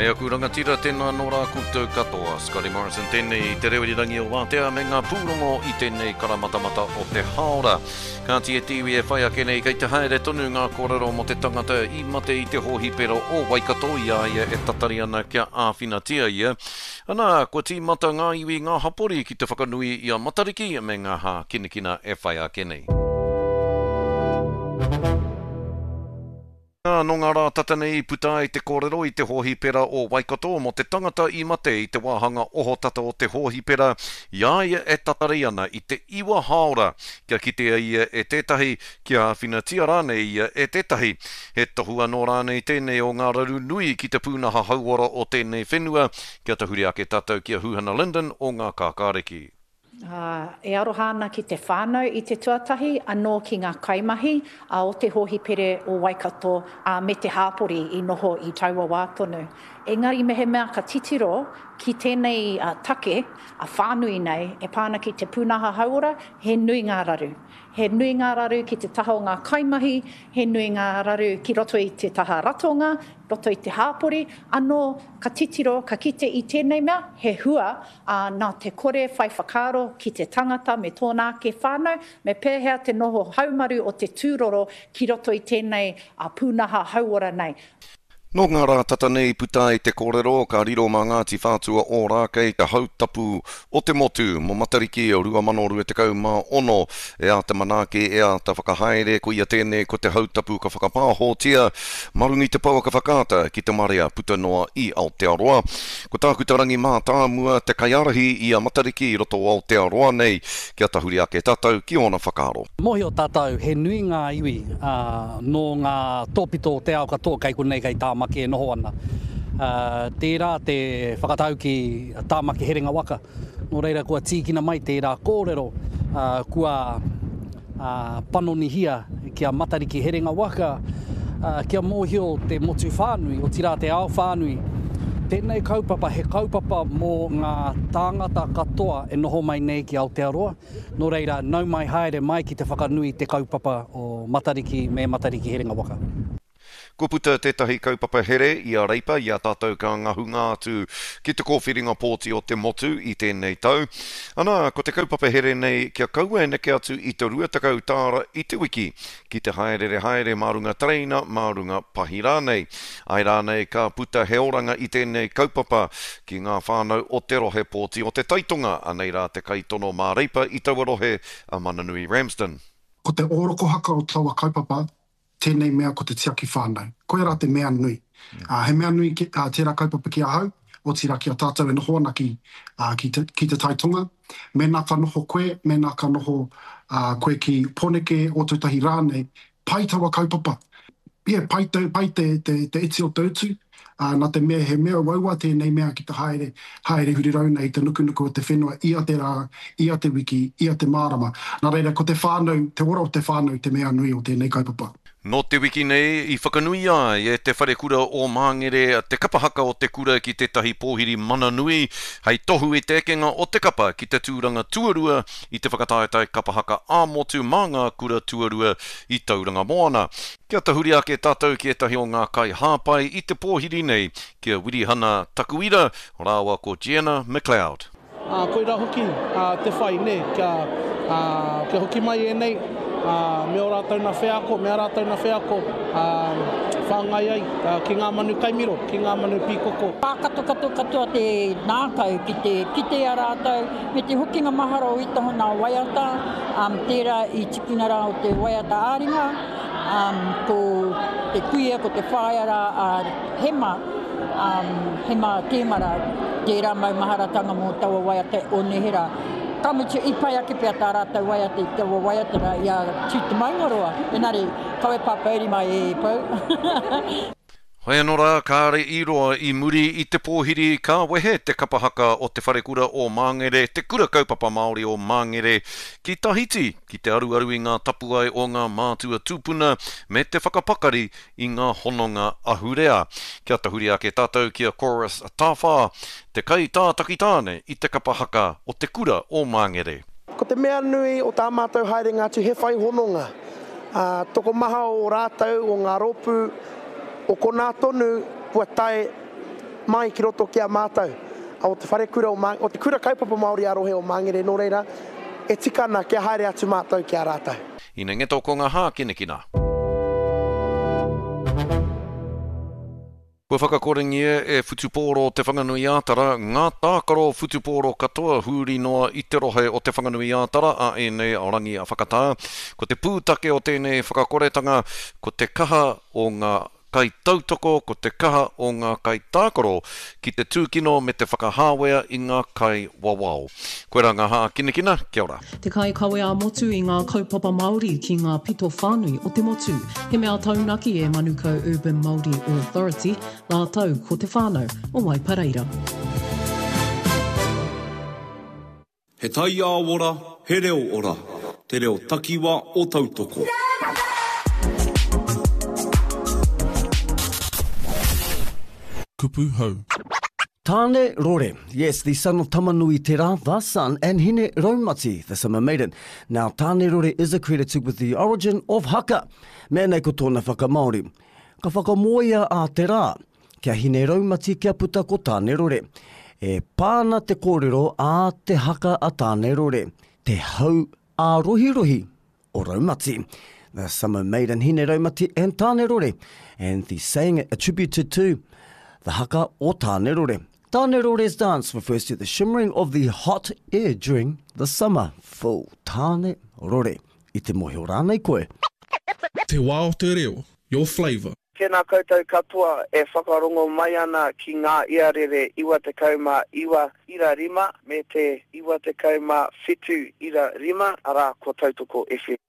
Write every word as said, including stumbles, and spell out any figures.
Hei aku rangatira tēnā nō rā koutou katoa. Scotty Morrison tēnei te rewirirangi o Wātea me ngā pūrongo i tēnei karamatamata o te haora. Ka tie tiwi e whai ake nei kei te haere tonu ngā kōrero mo te tangata i mate i te hohi pero o Waikato ia ia e tatari ana kia āwhinatia ia. Ana, kua tīmata ngā iwi ngā hapori ki te whakanui i a matariki me ngā hā kinekina e whai ake nei. No ngā rā tatanei puta i te kōrero i te hohi pera o Waikato mo te tangata i mate i te wāhanga oho tata o te hohi pera ia ia e tatari ana i te iwa haora kia kitea ia e tētahi kia whinatia rānei ia e tētahi he tohua no rānei tēnei o ngā raru nui ki te pūnaha hauora o tēnei whenua kia tahuri ake tātou kia Huhana Linden o ngā kākāreki. Uh, e arohana ki te whānau i te tuatahi, anō ki ngā kaimahi a o te hohi pere o Waikato a me te hāpori i noho i taua wātonu. Engari me he mea ka titiro ki tēnei uh, take a whānui nei e pāna ki te pūnaha hauora, he nui ngā raru. He nui ngā raru ki te taha o ngā kaimahi, he nui ngā raru ki roto i te taha ratonga, roto i te hāpori, anō ka titiro, ka kite i tēnei mea, he hua uh, nā te kore whai whakaro ki te tangata me tōnā ke whānau, me pēhea te noho haumaru o te tūroro ki roto i tēnei uh, pūnaha hauora nei. No ngā rā tatanei puta i te kōrero, ka riro mā Ngāti Whātua o Rākei, ka hautapu o te motu, mo matariki o rua mano rua te kau mā ono, e a te manake, e a te whakahaere, ko ia tēnei ko te hautapu ka whakapāhotia, marungi te paua ka whakata ki te marea puta noa i Aotearoa. Ko tāku tarangi mā tāmua te kaiarahi i a matariki i roto o Aotearoa nei, kia tahuri ake tātou ki ona whakaro. Mohi o tātou, he nui ngā iwi uh, no ngā tōpito te ao katoa kai konei kai tā tāmaki e noho ana. Uh, tērā te whakatau ki tāmaki herenga waka. Nō reira kua tīkina mai tērā kōrero uh, kua uh, panonihia kia matariki herenga waka, uh, kia mōhio te motu whānui, o tira te ao whānui. Tēnei kaupapa, he kaupapa mō ngā tāngata katoa e noho mai nei ki Aotearoa. Nō reira, nau mai haere mai ki te whakanui te kaupapa o matariki me matariki herenga waka. Ko puta tētahi kaupapa here i a reipa i a tātou ka ngahu ngātu ki te kōwhiringa pōti o te motu i tēnei tau. Ana, ko te kaupapa here nei kia kaua e neke atu i te ruatakau tāra i te wiki ki te haerere haere mārunga treina, mārunga pahi rānei. Ai rānei ka puta he oranga i tēnei kaupapa ki ngā whānau o te rohe pōti o te taitonga, anei rā te kaitono mā reipa i taua rohe a Mananui Ramsden. Ko te oroko haka o taua kaupapa, tēnei mea ko te tiaki whānau. Koe rā te mea nui. Yeah. Uh, he mea nui ki, uh, tērā kaupapa ki a hau, o tira ki a tātou e noho ana ki, uh, ki, te, ki te taitonga. Me nā ka noho koe, me nā ka noho uh, koe ki poneke o tūtahi rānei, pai taua kaupapa. Yeah, pai, te, pai te, te, te iti o tautu. Uh, nā te mea, he mea waua tēnei mea ki te haere, haere hurirau i te nukunuku o te whenua, ia te rā, ia te wiki, ia te mārama. Nā reira, ko te whānau, te ora o te whānau, te mea nui o tēnei kaupapa. No te wiki nei, i whakanui ai e te whare kura o Māngere, te kapahaka o te kura ki tētahi pōhiri Mananui, hei tohu e te ekenga o te kapa ki te tūranga tuarua i te whakataetai kapahaka āmotu mā ngā kura tuarua i tauranga moana. Kia tahuri ake tātou ki etahi o ngā kai hāpai i te pōhiri nei, kia Wirihana Takuira, rāua ko Gianna McLeod. Uh, koe rā hoki uh, te whai ne, kia, uh, kia hoki mai e nei, uh, me o rātou na wheako, me o rātou na wheako, uh, whāngai ai, uh, ki ngā manu kaimiro, ki ngā manu pīkoko. Pākato kato katoa te nākau ki te kite a rātou, me te hokinga mahara o itaho nā waiata, um, tērā i tikina rā o te waiata āringa, um, ko te kuia, ko te whaiara a hema, um, hema tēmara, tērā mau maharatanga mō taua waiata o Nehera. Kamutu i pai ake pia tā rātou waiata i taua waiata i a tūtu maungaroa. Enari, kawe pāpauri mai e pau. Hoi anō rā, kāre i roa i muri i te pōhiri, ka wehe te kapahaka o te wharekura o Māngere, te kura kaupapa Māori o Māngere, ki Tahiti, ki te aruaru i ngā tapuai o ngā mātua tūpuna, me te whakapakari i ngā hononga ahurea. Kia tahuri ake tātou kia Chorus Tāwha, te kai tā takitāne i te kapahaka o te kura o Māngere. Ko te mea nui o tā mātou haerenga tu he whai hononga. Uh, toko maha o rātou o ngā ropu, o ko nā tonu puatai mai ki roto ki a mātou. A o te whare kura o, Māng o te kura kaupapa Māori arohe o Mangere nō reira, e tikana kia haere atu mātou ki a rātou. Ina nge tō ko ngā hā kina kina. Kua whakakorengia e Futupōro te whanganui ātara, ngā tākaro Futupōro katoa huri noa i te rohe o te whanganui ātara, a e nei arangi a whakatā. Ko te pūtake o tēnei whakakoretanga, ko te kaha o ngā kai tautoko, ko te kaha o ngā kai tākaro, ki te tūkino me te whakahāwea i ngā kai wawao. Koe rā ngā hā kinakina, kia ora. Te kai kawea motu i ngā kaupapa Māori ki ngā pito whānui o te motu. He mea taunaki e Manukau Urban Māori Authority, nā tau ko te whānau o Waipareira. He tai a ora, he reo ora. Te reo takiwa o tautoko. Kupu hau. Tāne Rore. Yes, the son of Tamanui Te Rā, the son, and Hine Raumati, the summer maiden. Now, Tāne Rore is accredited with the origin of haka. Mēnei ko tōna whakamaori. Ka whakamoia a Te Rā. Kia Hine Raumati kia puta ko Tāne Rore. E pāna te kōrero a te haka a Tāne Rore. Te hau a rohi rohi o Raumati. The summer maiden Hine Raumati and Tāne Rore. And the saying attributed to the haka o Tāne Rore. Tāne Rore's dance refers to the shimmering of the hot air during the summer. Full Tāne Rore. I te mohi o rānei koe. Te wā o te reo, your flavour. Tēnā koutou katoa e whakarongo mai ana ki ngā iarere iwa te kauma iwa ira rima me te iwa te kauma whitu ira rima ara ko tautoko F M.